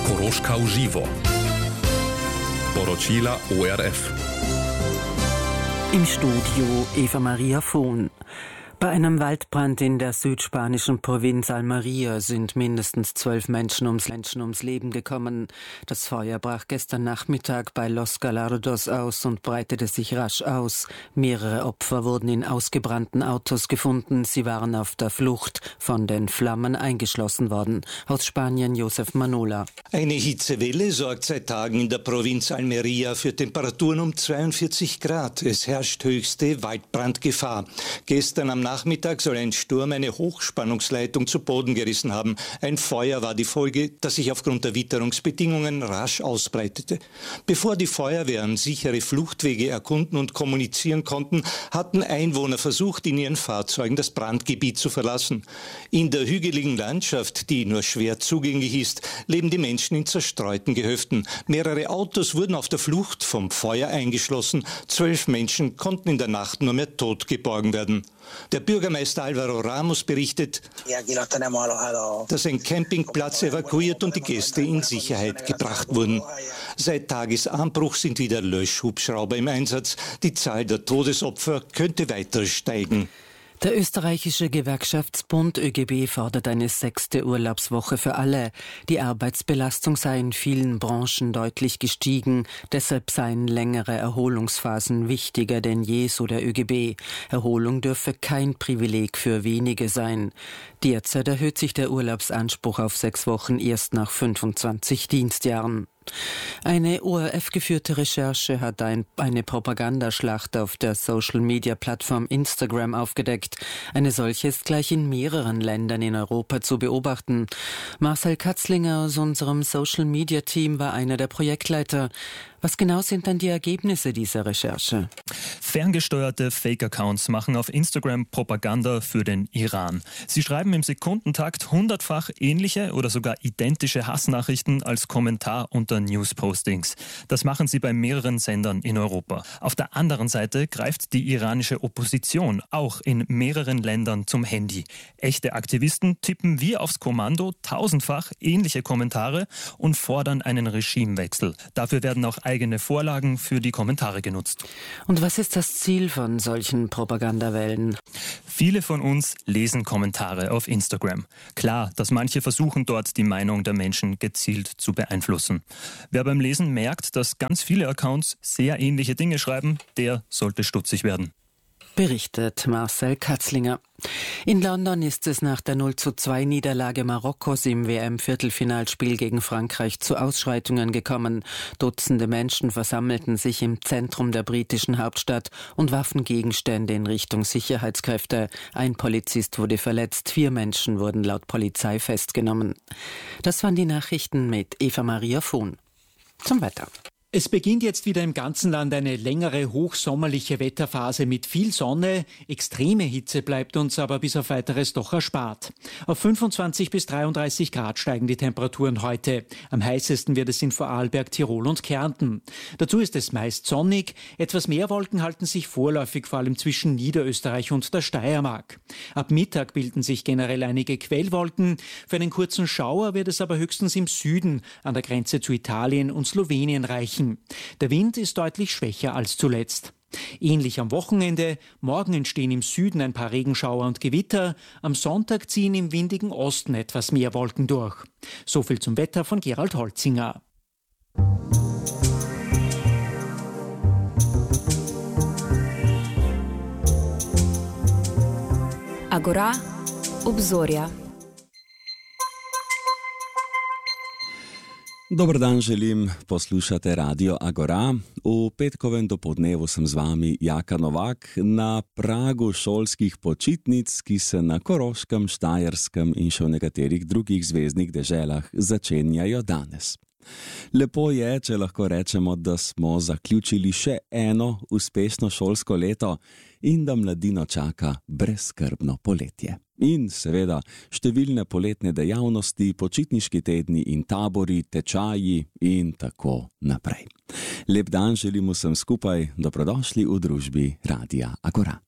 Koroška v živo. Poročila ORF. Im Studio Eva Maria Vohn. Bei einem Waldbrand in der südspanischen Provinz Almería sind mindestens 12 Menschen ums Leben gekommen. Das Feuer brach gestern Nachmittag bei Los Gallardos aus und breitete sich rasch aus. Mehrere Opfer wurden in ausgebrannten Autos gefunden. Sie waren auf der Flucht, von den Flammen eingeschlossen worden. Aus Spanien Josef Manola. Eine Hitzewelle sorgt seit Tagen in der Provinz Almería für Temperaturen um 42 Grad. Es herrscht höchste Waldbrandgefahr. Gestern am Nachmittag soll ein Sturm eine Hochspannungsleitung zu Boden gerissen haben. Ein Feuer war die Folge, das sich aufgrund der Witterungsbedingungen rasch ausbreitete. Bevor die Feuerwehren sichere Fluchtwege erkunden und kommunizieren konnten, hatten Einwohner versucht, in ihren Fahrzeugen das Brandgebiet zu verlassen. In der hügeligen Landschaft, die nur schwer zugänglich ist, leben die Menschen in zerstreuten Gehöften. Mehrere Autos wurden auf der Flucht vom Feuer eingeschlossen. 12 Menschen konnten in der Nacht nur mehr tot geborgen werden. Der Bürgermeister Álvaro Ramos berichtet, dass ein Campingplatz evakuiert und die Gäste in Sicherheit gebracht wurden. Seit Tagesanbruch sind wieder Löschhubschrauber im Einsatz. Die Zahl der Todesopfer könnte weiter steigen. Der österreichische Gewerkschaftsbund ÖGB fordert eine 6. Urlaubswoche für alle. Die Arbeitsbelastung sei in vielen Branchen deutlich gestiegen. Deshalb seien längere Erholungsphasen wichtiger denn je, so der ÖGB. Erholung dürfe kein Privileg für wenige sein. Derzeit erhöht sich der Urlaubsanspruch auf 6 Wochen erst nach 25 Dienstjahren. Eine ORF-geführte Recherche hat eine Propagandaschlacht auf der Social-Media-Plattform Instagram aufgedeckt. Eine solche ist gleich in mehreren Ländern in Europa zu beobachten. Marcel Katzlinger aus unserem Social-Media-Team war einer der Projektleiter. Was genau sind denn die Ergebnisse dieser Recherche? Ferngesteuerte Fake-Accounts machen auf Instagram Propaganda für den Iran. Sie schreiben im Sekundentakt 100-fach ähnliche oder sogar identische Hassnachrichten als Kommentar unter News-Postings. Das machen sie bei mehreren Sendern in Europa. Auf der anderen Seite greift die iranische Opposition auch in mehreren Ländern zum Handy. Echte Aktivisten tippen wie aufs Kommando 1000-fach ähnliche Kommentare und fordern einen Regimewechsel. Dafür werden auch eigene Vorlagen für die Kommentare genutzt. Und was ist das Ziel von solchen Propagandawellen? Viele von uns lesen Kommentare auf Instagram. Klar, dass manche versuchen, dort die Meinung der Menschen gezielt zu beeinflussen. Wer beim Lesen merkt, dass ganz viele Accounts sehr ähnliche Dinge schreiben, der sollte stutzig werden. Berichtet Marcel Katzlinger. In London ist es nach der 0:2 Niederlage Marokkos im WM-Viertelfinalspiel gegen Frankreich zu Ausschreitungen gekommen. Dutzende Menschen versammelten sich im Zentrum der britischen Hauptstadt und warfen Gegenstände in Richtung Sicherheitskräfte. Ein Polizist wurde verletzt, 4 Menschen wurden laut Polizei festgenommen. Das waren die Nachrichten mit Eva Maria Vohn. Zum Wetter. Es beginnt jetzt wieder im ganzen Land eine längere hochsommerliche Wetterphase mit viel Sonne. Extreme Hitze bleibt uns aber bis auf Weiteres doch erspart. Auf 25 bis 33 Grad steigen die Temperaturen heute. Am heißesten wird es in Vorarlberg, Tirol und Kärnten. Dazu ist es meist sonnig. Etwas mehr Wolken halten sich vorläufig vor allem zwischen Niederösterreich und der Steiermark. Ab Mittag bilden sich generell einige Quellwolken. Für einen kurzen Schauer wird es aber höchstens im Süden an der Grenze zu Italien und Slowenien reichen. Der Wind ist deutlich schwächer als zuletzt. Ähnlich am Wochenende. Morgen entstehen im Süden ein paar Regenschauer und Gewitter. Am Sonntag ziehen im windigen Osten etwas mehr Wolken durch. So viel zum Wetter von Gerald Holzinger. Agora, obzorja. Dober dan želim, poslušate Radio Agora. V petkovem dopoldnevu sem z vami Jaka Novak na pragu šolskih počitnic, ki se na Koroškem, Štajerskem in še v nekaterih drugih zveznih deželah začenjajo danes. Lepo je, če lahko rečemo, da smo zaključili še eno uspešno šolsko leto in da mladino čaka brezskrbno poletje. In seveda številne poletne dejavnosti, počitniški tedni in tabori, tečaji in tako naprej. Lep dan želim vsem skupaj, dobrodošli v družbi Radia Agora.